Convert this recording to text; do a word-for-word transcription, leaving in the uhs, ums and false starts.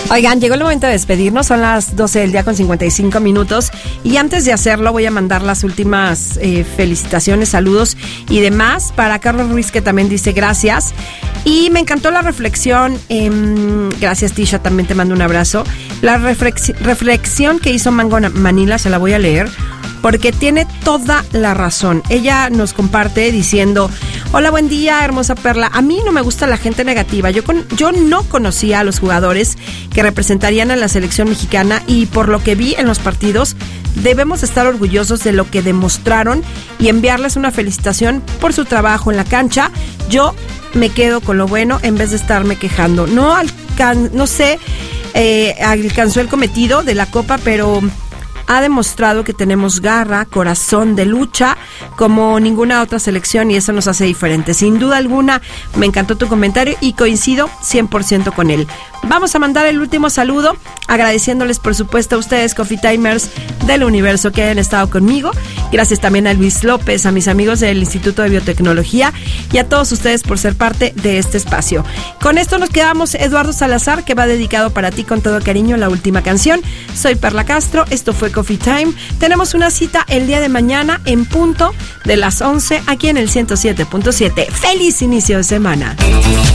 Oigan, llegó el momento de despedirnos, son las doce del día con cincuenta y cinco minutos y antes de hacerlo voy a mandar las últimas eh, felicitaciones, saludos y demás para Carlos Ruiz, que también dice gracias y me encantó la reflexión, eh, gracias Tisha, también te mando un abrazo, la reflex- reflexión que hizo Mango Manila, se la voy a leer porque tiene toda la razón. Ella nos comparte diciendo: hola, buen día, hermosa Perla. A mí no me gusta la gente negativa. Yo, con, yo no conocía a los jugadores que representarían a la selección mexicana y por lo que vi en los partidos, debemos estar orgullosos de lo que demostraron y enviarles una felicitación por su trabajo en la cancha. Yo me quedo con lo bueno en vez de estarme quejando. No, alcan- no sé, eh, alcanzó el cometido de la Copa, pero ha demostrado que tenemos garra, corazón de lucha como ninguna otra selección y eso nos hace diferentes. Sin duda alguna, me encantó tu comentario y coincido cien por ciento con él. Vamos a mandar el último saludo, agradeciéndoles por supuesto a ustedes, Coffee Timers del Universo, que hayan estado conmigo. Gracias también a Luis López, a mis amigos del Instituto de Biotecnología y a todos ustedes por ser parte de este espacio. Con esto nos quedamos, Eduardo Salazar, que va dedicado para ti con todo cariño la última canción. Soy Perla Castro, esto fue Coffee Time. Tenemos una cita el día de mañana en punto de las once aquí en el ciento siete punto siete. ¡Feliz inicio de semana!